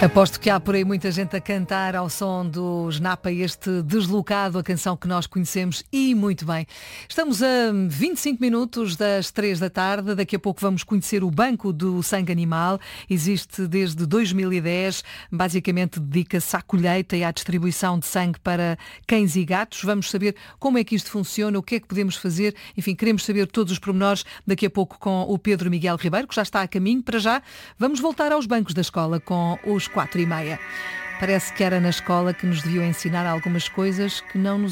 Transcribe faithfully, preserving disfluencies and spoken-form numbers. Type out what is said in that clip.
Aposto que há por aí muita gente a cantar ao som do Snapa, este Deslocado, a canção que nós conhecemos e muito bem. Estamos a vinte e cinco minutos das três da tarde, daqui a pouco vamos conhecer o Banco do Sangue Animal. Existe desde dois mil e dez, basicamente dedica-se à colheita e à distribuição de sangue para cães e gatos. Vamos saber como é que isto funciona, o que é que podemos fazer, enfim, queremos saber todos os pormenores daqui a pouco com o Pedro Miguel Ribeiro, que já está a caminho. Para já, vamos voltar aos bancos da escola com os quatro e meia. Parece que era na escola que nos deviam ensinar algumas coisas que não nos